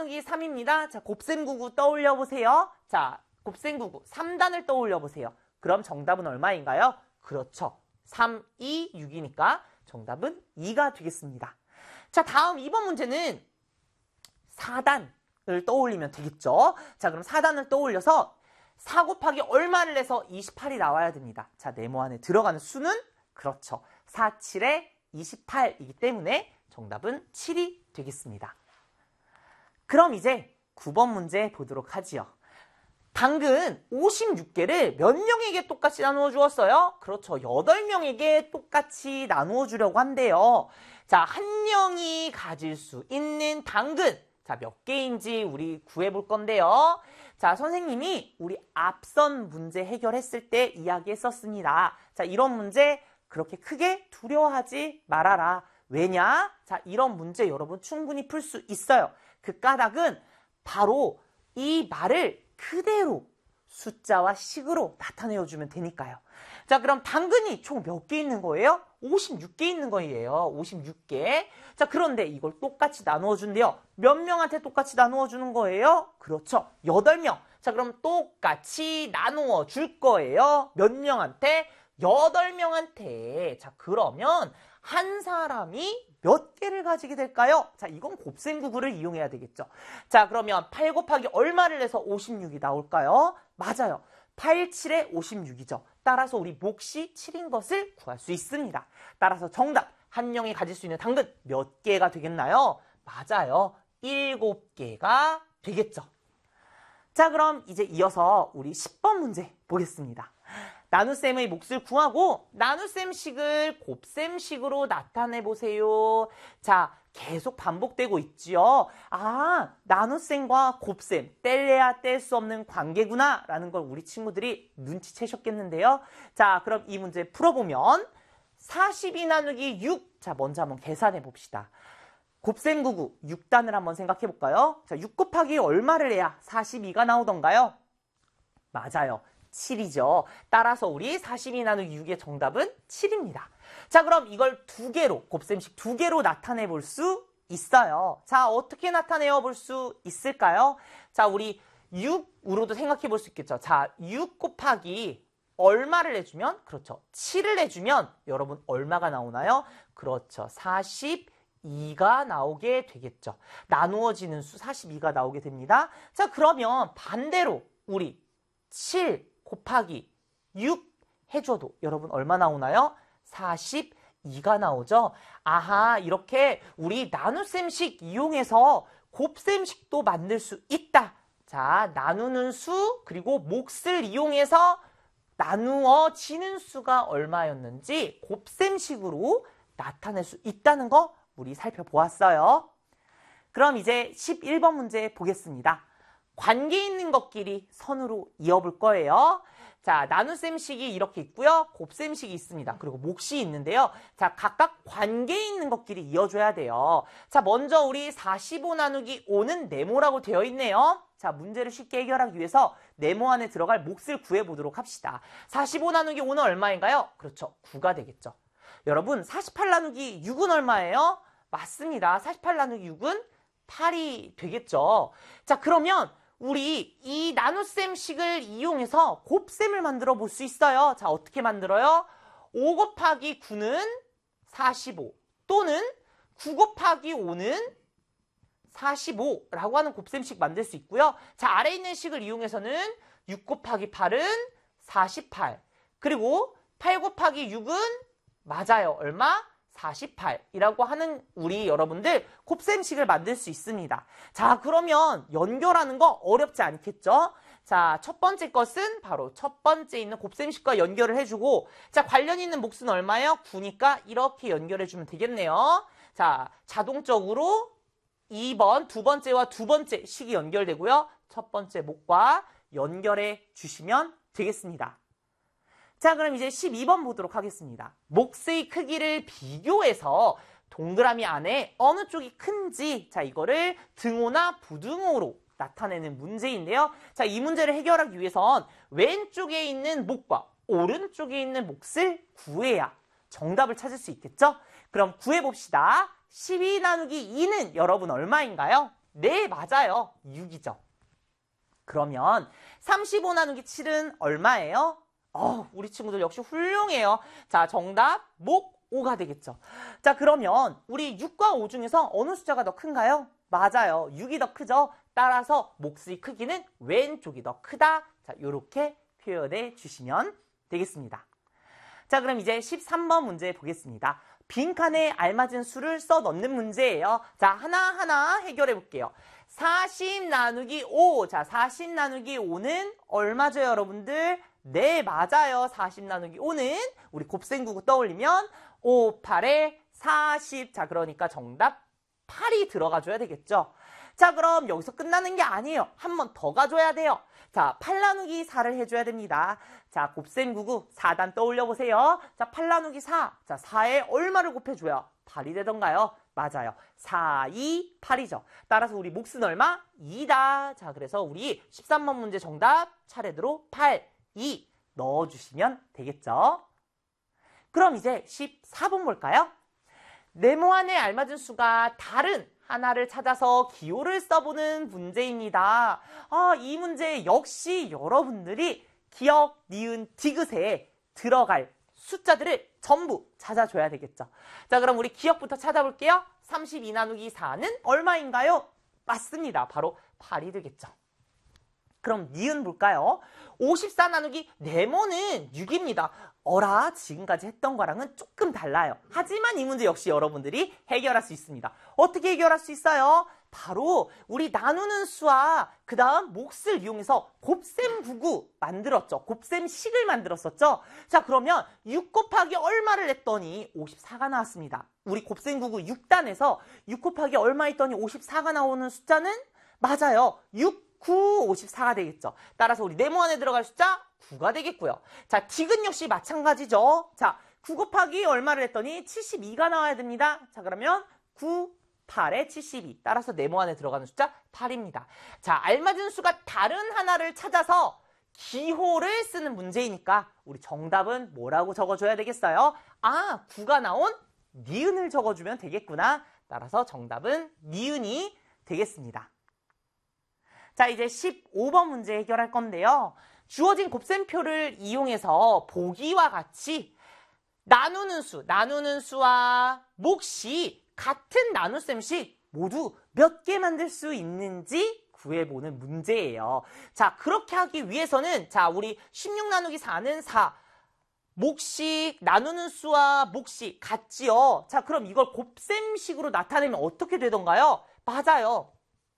나누기 3입니다. 자, 곱셈99 떠올려 보세요. 자, 곱셈99 3단을 떠올려 보세요. 그럼 정답은 얼마인가요? 그렇죠. 3, 2, 6이니까 정답은 2가 되겠습니다. 자, 다음 2번 문제는 4단을 떠올리면 되겠죠. 자, 그럼 4단을 떠올려서 4 곱하기 얼마를 해서 28이 나와야 됩니다. 자, 네모 안에 들어가는 수는 그렇죠. 4, 7에 28이기 때문에 정답은 7이 되겠습니다. 그럼 이제 9번 문제 보도록 하지요. 당근 56개를 몇 명에게 똑같이 나누어 주었어요? 그렇죠. 8명에게 똑같이 나누어 주려고 한대요. 자, 한 명이 가질 수 있는 당근. 자, 몇 개인지 우리 구해볼 건데요. 자, 선생님이 우리 앞선 문제 해결했을 때 이야기했었습니다. 자, 이런 문제 그렇게 크게 두려워하지 말아라. 왜냐? 자, 이런 문제 여러분 충분히 풀 수 있어요. 그 까닭은 바로 이 말을 그대로 숫자와 식으로 나타내어주면 되니까요. 자, 그럼 당근이 총 몇 개 있는 거예요? 56개 있는 거예요. 56개. 자, 그런데 이걸 똑같이 나누어 준대요. 몇 명한테 똑같이 나누어 주는 거예요? 그렇죠. 8명. 자, 그럼 똑같이 나누어 줄 거예요. 몇 명한테? 8명한테. 자, 그러면 한 사람이 몇 개를 가지게 될까요? 자, 이건 곱셈99를 이용해야 되겠죠. 자, 그러면 8 곱하기 얼마를 해서 56이 나올까요? 맞아요. 8, 7에 56이죠. 따라서 우리 몫이 7인 것을 구할 수 있습니다. 따라서 정답, 한 명이 가질 수 있는 당근 몇 개가 되겠나요? 맞아요. 7개가 되겠죠. 자, 그럼 이제 이어서 우리 10번 문제 보겠습니다. 나눗셈의 몫을 구하고 나눗셈식을 곱셈식으로 나타내보세요. 자, 계속 반복되고 있지요. 아, 나눗셈과 곱셈, 뗄래야 뗄 수 없는 관계구나 라는 걸 우리 친구들이 눈치채셨겠는데요. 자, 그럼 이 문제 풀어보면 42 나누기 6. 자, 먼저 한번 계산해 봅시다. 곱셈99 6단을 한번 생각해 볼까요? 자, 6 곱하기 얼마를 해야 42가 나오던가요? 맞아요. 7이죠. 따라서 우리 42 나누기 6의 정답은 7입니다. 자, 그럼 이걸 두 개로, 곱셈식 두 개로 나타내 볼 수 있어요. 자, 어떻게 나타내어 볼 수 있을까요? 자, 우리 6으로도 생각해 볼 수 있겠죠. 자, 6 곱하기 얼마를 해주면? 그렇죠. 7을 해주면 여러분 얼마가 나오나요? 그렇죠. 42가 나오게 되겠죠. 나누어지는 수 42가 나오게 됩니다. 자, 그러면 반대로 우리 7 곱하기 6 해줘도 여러분 얼마 나오나요? 42가 나오죠. 아하, 이렇게 우리 나눗셈식 이용해서 곱셈식도 만들 수 있다. 자, 나누는 수 그리고 몫을 이용해서 나누어지는 수가 얼마였는지 곱셈식으로 나타낼 수 있다는 거 우리 살펴보았어요. 그럼 이제 11번 문제 보겠습니다. 관계 있는 것끼리 선으로 이어볼 거예요. 자, 나눗셈식이 이렇게 있고요. 곱셈식이 있습니다. 그리고 몫이 있는데요. 자, 각각 관계 있는 것끼리 이어줘야 돼요. 자, 먼저 우리 45 나누기 5는 네모라고 되어 있네요. 자, 문제를 쉽게 해결하기 위해서 네모 안에 들어갈 몫을 구해보도록 합시다. 45 나누기 5는 얼마인가요? 그렇죠. 9가 되겠죠. 여러분, 48 나누기 6은 얼마예요? 맞습니다. 48 나누기 6은 8이 되겠죠. 자, 그러면 우리 이 나눗셈식을 이용해서 곱셈을 만들어 볼 수 있어요. 자, 어떻게 만들어요? 5 곱하기 9는 45 또는 9 곱하기 5는 45라고 하는 곱셈식 만들 수 있고요. 자, 아래 있는 식을 이용해서는 6 곱하기 8은 48 그리고 8 곱하기 6은 맞아요. 얼마? 48이라고 하는 우리 여러분들 곱셈식을 만들 수 있습니다. 자, 그러면 연결하는 거 어렵지 않겠죠? 자, 첫 번째 것은 바로 첫 번째 있는 곱셈식과 연결을 해주고 자, 관련 있는 몫은 얼마예요? 9니까 이렇게 연결해주면 되겠네요. 자, 자동적으로 2번, 두 번째와 두 번째 식이 연결되고요. 첫 번째 몫과 연결해 주시면 되겠습니다. 자, 그럼 이제 12번 보도록 하겠습니다. 몫의 크기를 비교해서 동그라미 안에 어느 쪽이 큰지 자, 이거를 등호나 부등호로 나타내는 문제인데요. 자, 이 문제를 해결하기 위해선 왼쪽에 있는 몫과 오른쪽에 있는 몫을 구해야 정답을 찾을 수 있겠죠? 그럼 구해봅시다. 12 나누기 2는 여러분 얼마인가요? 네, 맞아요. 6이죠. 그러면 35 나누기 7은 얼마예요? 우리 친구들 역시 훌륭해요. 자, 정답 목 5가 되겠죠. 자, 그러면 우리 6과 5 중에서 어느 숫자가 더 큰가요? 맞아요. 6이 더 크죠? 따라서 몫의 크기는 왼쪽이 더 크다. 자, 이렇게 표현해 주시면 되겠습니다. 자, 그럼 이제 13번 문제 보겠습니다. 빈칸에 알맞은 수를 써 넣는 문제예요. 자, 하나하나 해결해 볼게요. 40 나누기 5. 자, 40 나누기 5는 얼마죠, 여러분들? 네, 맞아요. 40 나누기 5는 우리 곱셈구구 떠올리면 5, 8에 40. 자, 그러니까 정답 8이 들어가 줘야 되겠죠. 자, 그럼 여기서 끝나는 게 아니에요. 한 번 더 가줘야 돼요. 자, 8 나누기 4를 해줘야 됩니다. 자, 곱셈구구 4단 떠올려 보세요. 자, 8 나누기 4. 자, 4에 얼마를 곱해줘요? 8이 되던가요? 맞아요. 4, 2, 8이죠. 따라서 우리 몫은 얼마? 2다. 자, 그래서 우리 13번 문제 정답 차례대로 8, 2 넣어주시면 되겠죠. 그럼 이제 14번 볼까요? 네모안에 알맞은 수가 다른 하나를 찾아서 기호를 써보는 문제입니다. 이 문제 역시 여러분들이 기억, 니은, 디귿에 들어갈 숫자들을 전부 찾아줘야 되겠죠. 자, 그럼 우리 기억부터 찾아볼게요. 32 나누기 4는 얼마인가요? 맞습니다. 바로 8이 되겠죠. 그럼 니은 볼까요? 54 나누기 네모는 6입니다. 어라, 지금까지 했던 거랑은 조금 달라요. 하지만 이 문제 역시 여러분들이 해결할 수 있습니다. 어떻게 해결할 수 있어요? 바로 우리 나누는 수와 그 다음 몫을 이용해서 곱셈구구 만들었죠. 곱셈식을 만들었었죠. 자, 그러면 6 곱하기 얼마를 했더니 54가 나왔습니다. 우리 곱셈구구 6단에서 6 곱하기 얼마 했더니 54가 나오는 숫자는 맞아요. 6, 9, 54가 되겠죠. 따라서 우리 네모안에 들어갈 숫자 9가 되겠고요. 자, 디귿 역시 마찬가지죠. 자, 9 곱하기 얼마를 했더니 72가 나와야 됩니다. 자, 그러면 9, 8에 72. 따라서 네모안에 들어가는 숫자 8입니다. 자, 알맞은 수가 다른 하나를 찾아서 기호를 쓰는 문제이니까 우리 정답은 뭐라고 적어줘야 되겠어요? 9가 나온 니은을 적어주면 되겠구나. 따라서 정답은 니은이 되겠습니다. 자, 이제 15번 문제 해결할 건데요. 주어진 곱셈표를 이용해서 보기와 같이 나누는 수와 몫이 같은 나눗셈씩 모두 몇 개 만들 수 있는지 구해보는 문제예요. 자, 그렇게 하기 위해서는 자, 우리 16 나누기 4는 4. 몫이 나누는 수와 몫이 같지요. 자, 그럼 이걸 곱셈식으로 나타내면 어떻게 되던가요? 맞아요.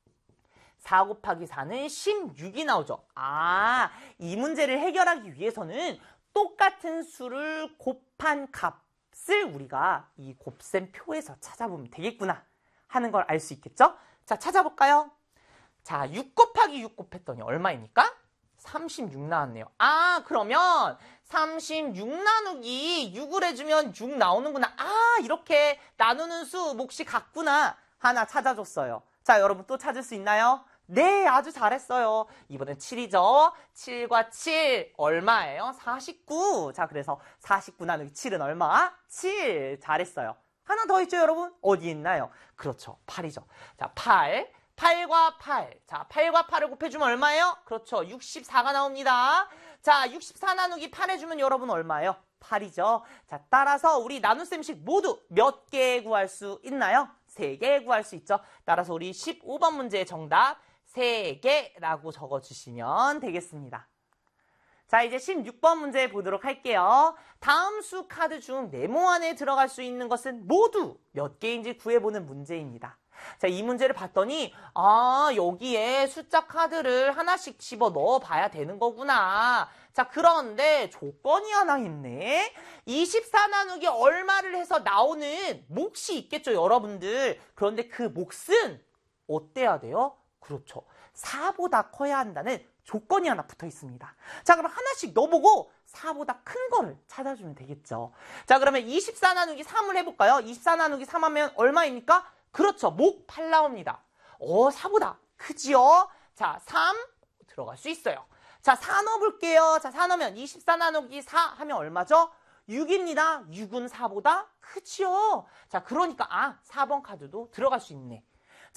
4 곱하기 4는 16이 나오죠. 이 문제를 해결하기 위해서는 똑같은 수를 곱한 값을 우리가 이 곱셈표에서 찾아보면 되겠구나 하는 걸 알 수 있겠죠? 자, 찾아볼까요? 자, 6 곱하기 6 곱했더니 얼마입니까? 36 나왔네요. 그러면 36 나누기 6을 해주면 6 나오는구나. 이렇게 나누는 수 몫이 같구나. 하나 찾아줬어요. 자, 여러분 또 찾을 수 있나요? 네, 아주 잘했어요. 이번엔 7이죠. 7과 7 얼마예요? 49. 자, 그래서 49 나누기 7은 얼마? 7. 잘했어요. 하나 더 있죠, 여러분? 어디 있나요? 그렇죠, 8이죠. 자, 8과 8. 자, 8과 8을 곱해주면 얼마예요? 그렇죠, 64가 나옵니다. 자, 64 나누기 8 해주면 여러분 얼마예요? 8이죠. 자, 따라서 우리 나눗셈식 모두 몇 개 구할 수 있나요? 3개 구할 수 있죠. 따라서 우리 15번 문제의 정답 3개라고 적어주시면 되겠습니다. 자, 이제 16번 문제 보도록 할게요. 다음 수 카드 중 네모안에 들어갈 수 있는 것은 모두 몇 개인지 구해보는 문제입니다. 자, 이 문제를 봤더니 여기에 숫자 카드를 하나씩 집어 넣어 봐야 되는 거구나. 자, 그런데 조건이 하나 있네. 24 나누기 얼마를 해서 나오는 몫이 있겠죠, 여러분들. 그런데 그 몫은 어때야 돼요? 그렇죠, 4보다 커야 한다는 조건이 하나 붙어 있습니다. 자, 그럼 하나씩 넣어보고 4보다 큰 거를 찾아주면 되겠죠. 자, 그러면 24 나누기 3을 해볼까요? 24 나누기 3 하면 얼마입니까? 그렇죠, 목 8 나옵니다. 4보다 크지요? 자, 3 들어갈 수 있어요. 자, 4 넣어볼게요. 자, 4 넣으면 24 나누기 4 하면 얼마죠? 6입니다. 6은 4보다 크지요? 자, 그러니까 4번 카드도 들어갈 수 있네.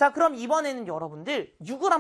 자, 그럼 이번에는 여러분들 6을